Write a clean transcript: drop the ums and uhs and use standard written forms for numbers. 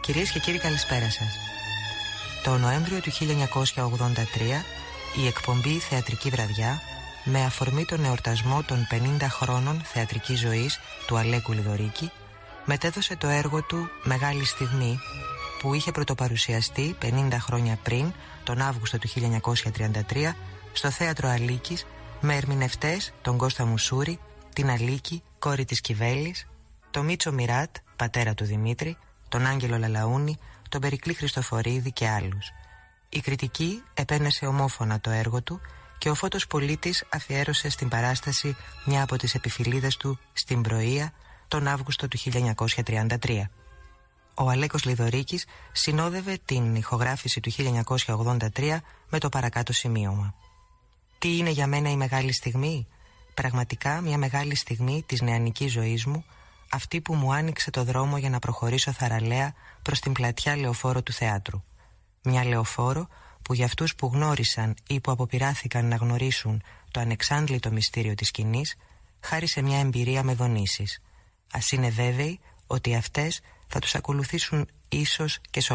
Κυρίες και κύριοι, καλησπέρα σας. Το Νοέμβριο του 1983 η εκπομπή Θεατρική Βραδιά, με αφορμή τον εορτασμό των 50 χρόνων θεατρικής ζωής του Αλέκου Λιδωρίκη, μετέδωσε το έργο του «Μεγάλη Στιγμή», που είχε πρωτοπαρουσιαστεί 50 χρόνια πριν, τον Αύγουστο του 1933, στο Θέατρο Αλίκης, με ερμηνευτές τον Κώστα Μουσούρη, την Αλίκη, κόρη της Κιβέλης, τον Μίτσο Μιράτ, πατέρα του Δημήτρη, τον Άγγελο Λαλαούνη, τον Περικλή Χριστοφορίδη και άλλους. Η κριτική επένεσε ομόφωνα το έργο του και ο Φώτος Πολίτης αφιέρωσε στην παράσταση μια από τις επιφυλίδες του στην Πρωία τον Αύγουστο του 1933. Ο Αλέκος Λιδωρίκης συνόδευε την ηχογράφηση του 1983 με το παρακάτω σημείωμα. Τι είναι για μένα η μεγάλη στιγμή? Πραγματικά μια μεγάλη στιγμή της νεανικής ζωής μου, αυτή που μου άνοιξε το δρόμο για να προχωρήσω θαραλέα προς την πλατιά λεωφόρο του θεάτρου. Μια λεωφόρο που για αυτούς που γνώρισαν ή που αποπειράθηκαν να γνωρίσουν το ανεξάντλητο μυστήριο της σκηνής, χάρισε μια εμπειρία με δονήσεις. Ας είναι βέβαιοι ότι αυτές θα τους ακολουθήσουν ίσως και σε